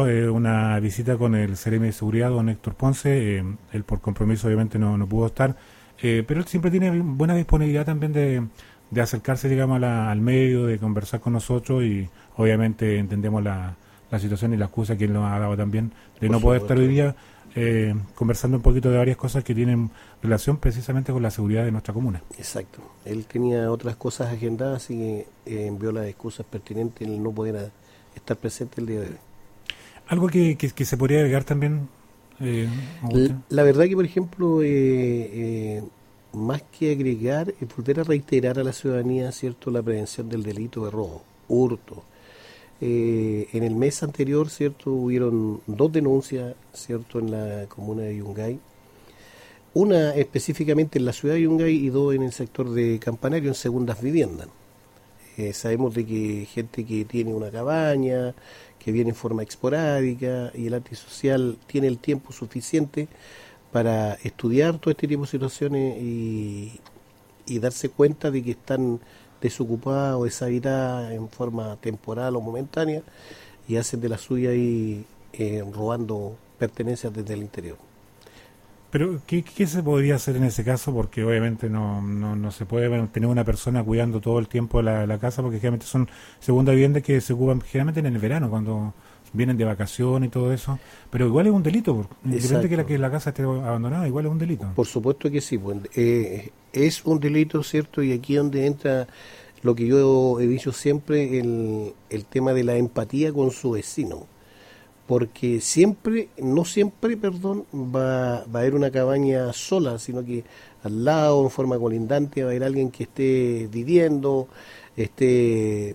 Una visita con el Seremi de Seguridad, don Héctor Ponce. Él por compromiso obviamente no pudo estar, pero él siempre tiene buena disponibilidad también de acercarse, digamos, al medio, de conversar con nosotros, y obviamente entendemos la situación y la excusa que él nos ha dado también de no poder estar hoy día conversando un poquito de varias cosas que tienen relación precisamente con la seguridad de nuestra comuna. Exacto. Él tenía otras cosas agendadas y envió las excusas pertinentes en no poder estar presente el día de hoy. Algo que se podría agregar también. La verdad que, por ejemplo, más que agregar, es volver a reiterar a la ciudadanía, ¿cierto?, la prevención del delito de robo, hurto. En el mes anterior, ¿cierto?, hubieron 2 denuncias, ¿cierto?, en la comuna de Yungay. Una específicamente en la ciudad de Yungay y 2 en el sector de Campanario, en segundas viviendas. Sabemos de que gente que tiene una cabaña, que viene en forma esporádica, y el antisocial tiene el tiempo suficiente para estudiar todo este tipo de situaciones y darse cuenta de que están desocupadas o deshabitadas en forma temporal o momentánea, y hacen de la suya y robando pertenencias desde el interior. Pero, ¿qué se podría hacer en ese caso? Porque obviamente no se puede tener una persona cuidando todo el tiempo la casa, porque generalmente son segundas viviendas que se ocupan generalmente en el verano, cuando vienen de vacaciones y todo eso. Pero igual es un delito, independientemente de que la casa esté abandonada, igual es un delito. Por supuesto que sí, pues, es un delito, ¿cierto? Y aquí es donde entra lo que yo he dicho siempre, el tema de la empatía con su vecino. Porque no siempre, va a haber una cabaña sola, sino que al lado, en forma colindante, va a haber alguien que esté viviendo, esté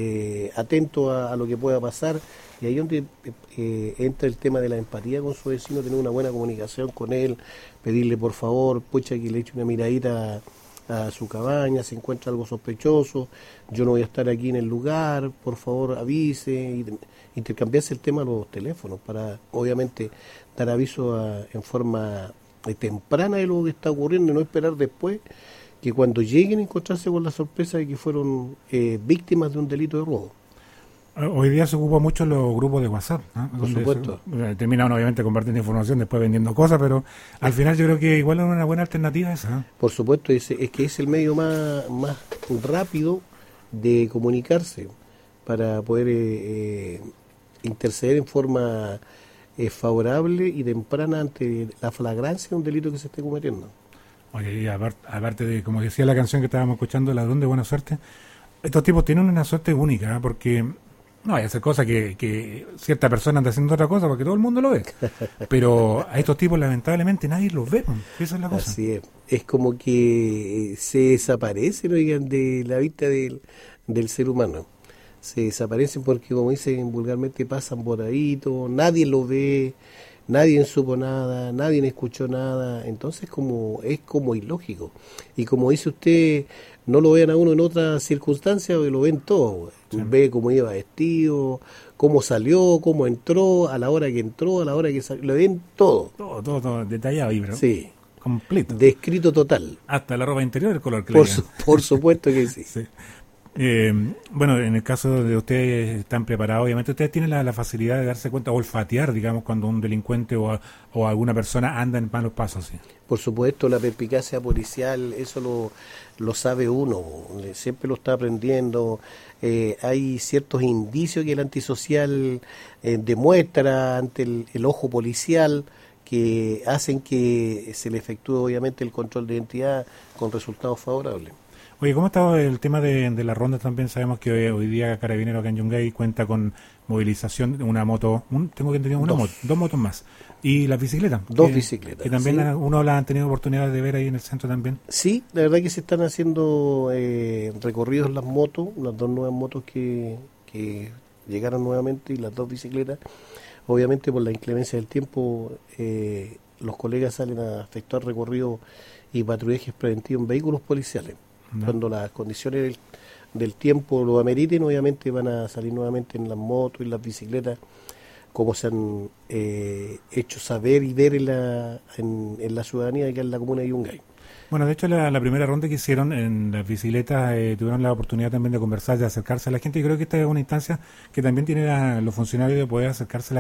atento a lo que pueda pasar, y ahí es donde entra el tema de la empatía con su vecino, tener una buena comunicación con él, pedirle por favor, pucha, que le eche una miradita a su cabaña, si encuentra algo sospechoso, yo no voy a estar aquí en el lugar, por favor avise, y intercambiarse el tema a los teléfonos para obviamente dar aviso en forma temprana de lo que está ocurriendo, y no esperar después que cuando lleguen a encontrarse con la sorpresa de que fueron víctimas de un delito de robo. Hoy día se ocupa mucho los grupos de WhatsApp, ¿no? Por supuesto. Terminan obviamente compartiendo información, después vendiendo cosas, pero al final yo creo que igual es una buena alternativa esa, ¿no? Por supuesto, es que es el medio más rápido de comunicarse para poder interceder en forma favorable y temprana ante la flagrancia de un delito que se esté cometiendo. Oye, y aparte de, como decía la canción que estábamos escuchando, Ladrón de Buena Suerte, estos tipos tienen una suerte única, ¿eh? Porque no hay hacer cosas que cierta persona anda haciendo otra cosa, porque todo el mundo lo ve. Pero a estos tipos lamentablemente nadie los ve, esa es la cosa. Así es como que se desaparecen, oigan, de la vista del ser humano. Se desaparecen porque, como dicen vulgarmente, pasan botaditos, nadie lo ve, nadie supo nada, nadie escuchó nada. Entonces es como ilógico. Y como dice usted, no lo vean a uno en otras circunstancias, lo ven todo. Sí. Ve cómo iba vestido, cómo salió, cómo entró, a la hora que entró, a la hora que salió, lo ven todo. Todo detallado ahí, bro. Sí. Completo. Descrito total. Hasta la ropa interior, el color que por supuesto que sí. Sí. Bueno, en el caso de ustedes están preparados, obviamente ustedes tienen la facilidad de darse cuenta, olfatear, digamos, cuando un delincuente o alguna persona anda en malos pasos. ¿Sí? Por supuesto, la perspicacia policial, eso lo sabe uno, siempre lo está aprendiendo. Hay ciertos indicios que el antisocial demuestra ante el ojo policial, que hacen que se le efectúe obviamente el control de identidad con resultados favorables. Oye, ¿cómo está el tema de la ronda? También sabemos que hoy día Carabinero acá en Yungay cuenta con movilización de una moto, tengo que entender, dos motos más. Y las bicicletas. Dos bicicletas. Que también ¿sí? Uno las han tenido oportunidad de ver ahí en el centro también. Sí, la verdad que se están haciendo recorridos las motos, las 2 nuevas motos que llegaron nuevamente, y las 2 bicicletas. Obviamente por la inclemencia del tiempo, los colegas salen a efectuar recorridos y patrullajes preventivos en vehículos policiales. No. Cuando las condiciones del tiempo lo ameriten, obviamente van a salir nuevamente en las motos y las bicicletas, como se han hecho saber y ver en la ciudadanía que es la comuna de Yungay. Bueno, de hecho la primera ronda que hicieron en las bicicletas tuvieron la oportunidad también de conversar, de acercarse a la gente, y creo que esta es una instancia que también tiene los funcionarios de poder acercarse a la